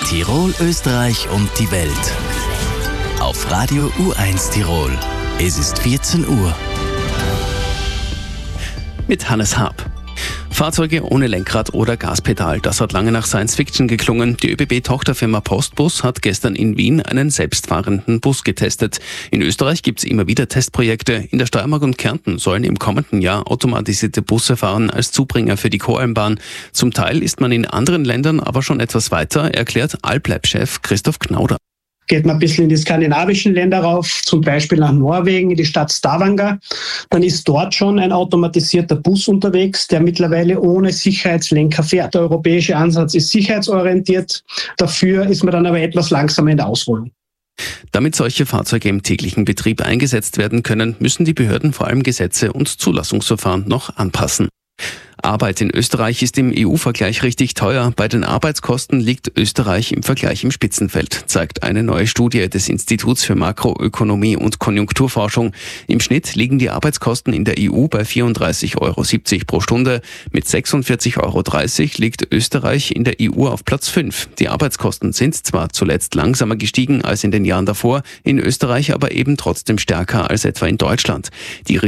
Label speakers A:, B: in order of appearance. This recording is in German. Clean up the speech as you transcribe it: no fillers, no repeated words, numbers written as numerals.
A: Tirol, Österreich und die Welt. Auf Radio U1 Tirol. Es ist 14 Uhr.
B: Mit Hannes Haab. Fahrzeuge ohne Lenkrad oder Gaspedal, das hat lange nach Science-Fiction geklungen. Die ÖBB-Tochterfirma Postbus hat gestern in Wien einen selbstfahrenden Bus getestet. In Österreich gibt es immer wieder Testprojekte. In der Steiermark und Kärnten sollen im kommenden Jahr automatisierte Busse fahren als Zubringer für die Coalmbahn. Zum Teil ist man in anderen Ländern aber schon etwas weiter, erklärt Alplab-Chef Christoph Knauder.
C: Geht man ein bisschen in die skandinavischen Länder rauf, zum Beispiel nach Norwegen, in die Stadt Stavanger, dann ist dort schon ein automatisierter Bus unterwegs, der mittlerweile ohne Sicherheitslenker fährt. Der europäische Ansatz ist sicherheitsorientiert, dafür ist man dann aber etwas langsamer in der Ausrollung.
B: Damit solche Fahrzeuge im täglichen Betrieb eingesetzt werden können, müssen die Behörden vor allem Gesetze und Zulassungsverfahren noch anpassen. Arbeit in Österreich ist im EU-Vergleich richtig teuer. Bei den Arbeitskosten liegt Österreich im Vergleich im Spitzenfeld, zeigt eine neue Studie des Instituts für Makroökonomie und Konjunkturforschung. Im Schnitt liegen die Arbeitskosten in der EU bei 34,70 € pro Stunde. Mit 46,30 € liegt Österreich in der EU auf Platz 5. Die Arbeitskosten sind zwar zuletzt langsamer gestiegen als in den Jahren davor, in Österreich aber eben trotzdem stärker als etwa in Deutschland. Die